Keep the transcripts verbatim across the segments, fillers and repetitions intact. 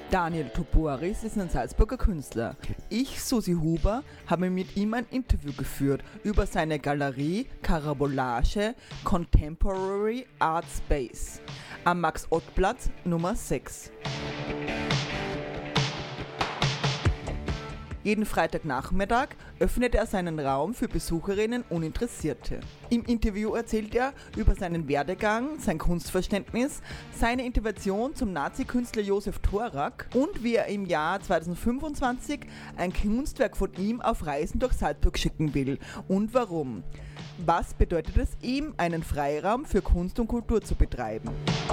Daniel Toboris ist ein Salzburger Künstler. Ich, Susi Huber, habe mit ihm ein Interview geführt über seine Galerie Karambolage Contemporary Art Space am Max-Ott-Platz Nummer sechs. Jeden Freitagnachmittag öffnet er seinen Raum für Besucherinnen und Interessierte. Im Interview erzählt er über seinen Werdegang, sein Kunstverständnis, seine Intervention zum Nazi-Künstler Josef Thorak und wie er im Jahr zweitausendfünfundzwanzig ein Kunstwerk von ihm auf Reisen durch Salzburg schicken will und warum. Was bedeutet es ihm, einen Freiraum für Kunst und Kultur zu betreiben?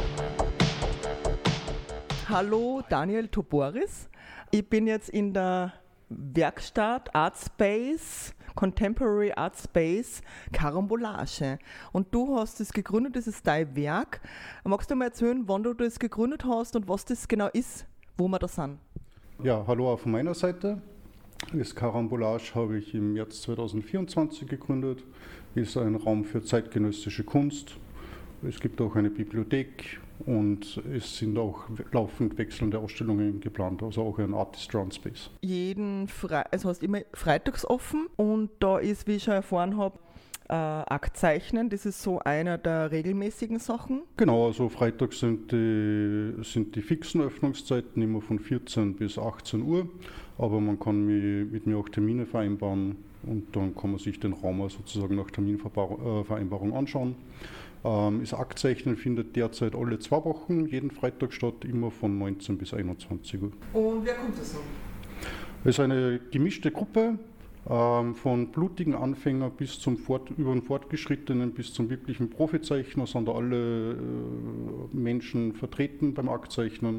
Hallo Daniel Toboris, ich bin jetzt in der Werkstatt Art Space, Contemporary Art Space, Karambolage. Und du hast es gegründet, das ist dein Werk. Magst du mal erzählen, wann du das gegründet hast und was das genau ist, wo wir da sind? Ja, hallo auch von meiner Seite. Das Karambolage habe ich im März zweitausendvierundzwanzig gegründet. Ist ein Raum für zeitgenössische Kunst. Es gibt auch eine Bibliothek und es sind auch laufend wechselnde Ausstellungen geplant, also auch ein Artist Round Space. Jeden Fre- also hast immer freitags offen und da ist, wie ich schon erfahren habe, äh, Aktzeichnen, das ist so einer der regelmäßigen Sachen. Genau, also freitags sind die, sind die fixen Öffnungszeiten immer von vierzehn bis achtzehn Uhr, aber man kann mit, mit mir auch Termine vereinbaren und dann kann man sich den Raum auch sozusagen nach Terminvereinbarung anschauen. Ähm, das Aktzeichnen findet derzeit alle zwei Wochen, jeden Freitag statt, immer von neunzehn bis einundzwanzig Uhr. Und wer kommt da so? Es ist eine gemischte Gruppe, ähm, von blutigen Anfängern bis zum Fort, über den Fortgeschrittenen bis zum wirklichen Profizeichner sind da alle äh, Menschen vertreten beim Aktzeichnen.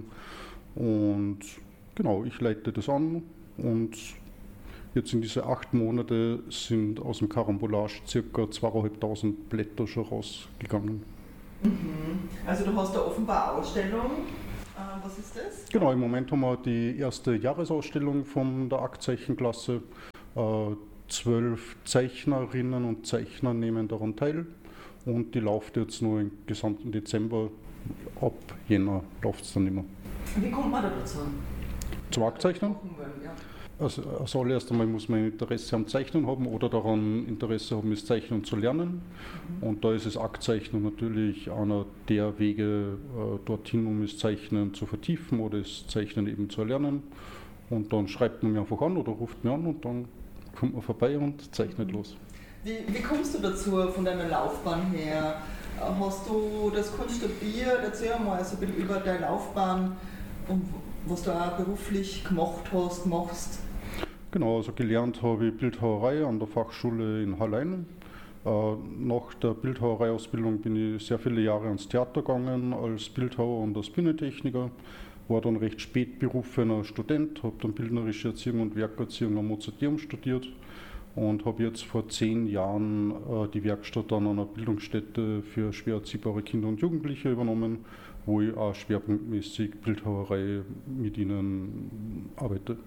Und genau, ich leite das an und jetzt in diese acht Monate sind aus dem Karambolage ca. zweitausendfünfhundert Blätter schon rausgegangen. Mhm. Also du hast da offenbar eine Ausstellung. Äh, was ist das? Genau, im Moment haben wir die erste Jahresausstellung von der Aktzeichenklasse. Äh, zwölf Zeichnerinnen und Zeichner nehmen daran teil und die läuft jetzt nur im gesamten Dezember. Ab Jänner läuft es dann nicht mehr. Wie kommt man da dazu? Zum Aktzeichnen? Ja. Also, also allererst einmal muss man Interesse am Zeichnen haben oder daran Interesse haben, das Zeichnen zu lernen. Mhm. Und da ist das Aktzeichnen natürlich einer der Wege äh, dorthin, um das Zeichnen zu vertiefen oder das Zeichnen eben zu erlernen. Und dann schreibt man mich einfach an oder ruft mich an und dann kommt man vorbei und zeichnet mhm. los. Wie, wie kommst du dazu von deiner Laufbahn her? Hast du das Kunst studiert? Erzähl mal so ein bisschen über deine Laufbahn und was du auch beruflich gemacht hast, machst. Genau, also gelernt habe ich Bildhauerei an der Fachschule in Hallein. Äh, nach der Bildhauereiausbildung bin ich sehr viele Jahre ans Theater gegangen als Bildhauer und als Bühnentechniker. War dann recht spät berufener Student, habe dann Bildnerische Erziehung und Werkerziehung am Mozarteum studiert und habe jetzt vor zehn Jahren äh, die Werkstatt an einer Bildungsstätte für schwer erziehbare Kinder und Jugendliche übernommen, wo ich auch schwerpunktmäßig Bildhauerei mit ihnen arbeite.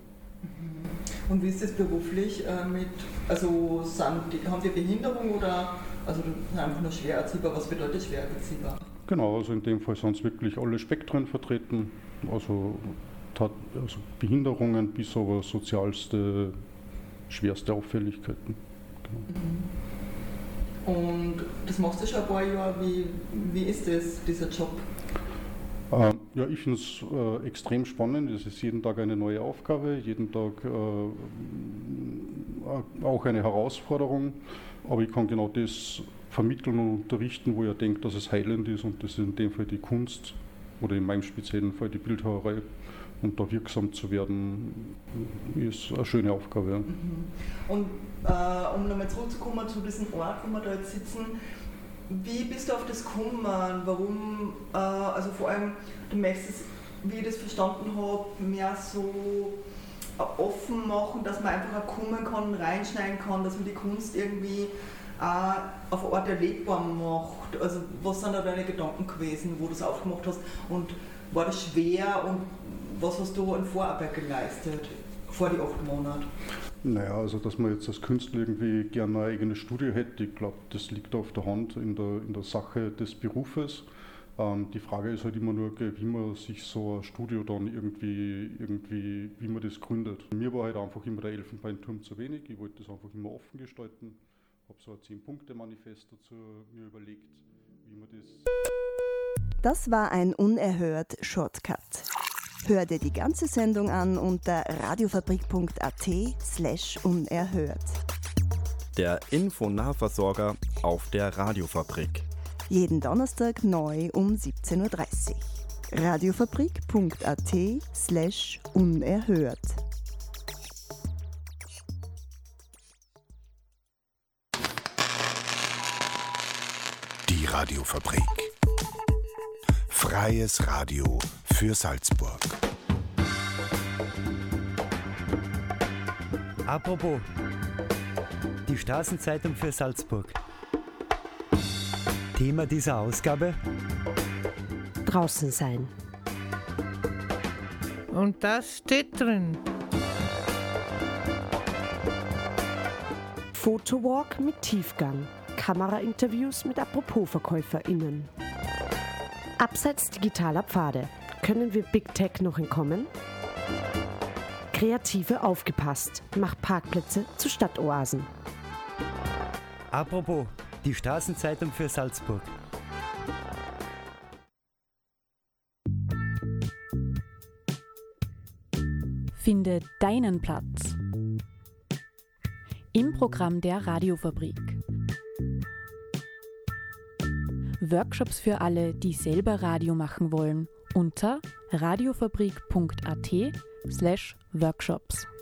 Und wie ist das beruflich äh, mit, also sind die, haben die Behinderung oder also sind einfach nur schwer erziehbar? Was bedeutet schwer erziehbar? Genau, also in dem Fall sind es wirklich alle Spektren vertreten, also, also Behinderungen bis aber sozialste, schwerste Auffälligkeiten. Genau. Und das machst du schon ein paar Jahre, wie, wie ist das, dieser Job? Äh, ja, ich finde es äh, extrem spannend. Es ist jeden Tag eine neue Aufgabe, jeden Tag äh, auch eine Herausforderung. Aber ich kann genau das vermitteln und unterrichten, wo ich denke, dass es heilend ist. Und das ist in dem Fall die Kunst oder in meinem speziellen Fall die Bildhauerei. Und da wirksam zu werden, ist eine schöne Aufgabe. Ja. Und äh, um nochmal zurückzukommen zu diesem Ort, wo wir da jetzt sitzen, wie bist du auf das gekommen? Warum, äh, also vor allem, du möchtest es, wie ich das verstanden habe, mehr so äh, offen machen, dass man einfach auch kommen kann, reinschneiden kann, dass man die Kunst irgendwie auch auf eine Art erlebbar macht. Also was sind da deine Gedanken gewesen, wo du es aufgemacht hast und war das schwer und was hast du an Vorarbeit geleistet vor die acht Monate? Naja, also dass man jetzt als Künstler irgendwie gerne eine eigene Studio hätte, ich glaube, das liegt auf der Hand in der, in der Sache des Berufes. Ähm, die Frage ist halt immer nur, wie man sich so ein Studio dann irgendwie, irgendwie, wie man das gründet. Mir war halt einfach immer der Elfenbeinturm zu wenig, ich wollte das einfach immer offen gestalten, habe so ein zehn-Punkte-Manifest dazu mir überlegt, wie man das... Das war ein Unerhört-Shortcut. Hör dir die ganze Sendung an unter radiofabrik.at slash unerhört. Der Infonahversorger auf der Radiofabrik. Jeden Donnerstag neu um siebzehn Uhr dreißig. radiofabrik.at slash unerhört. Die Radiofabrik. Freies Radio für Salzburg. Apropos, die Straßenzeitung für Salzburg. Thema dieser Ausgabe? Draußen sein. Und das steht drin. Fotowalk mit Tiefgang. Kamerainterviews mit Apropos-VerkäuferInnen. Abseits digitaler Pfade. Können wir Big Tech noch entkommen? Kreative aufgepasst. Macht Parkplätze zu Stadtoasen. Apropos, die Straßenzeitung für Salzburg. Finde deinen Platz. Im Programm der Radiofabrik. Workshops für alle, die selber Radio machen wollen, unter radiofabrik.at slash workshops.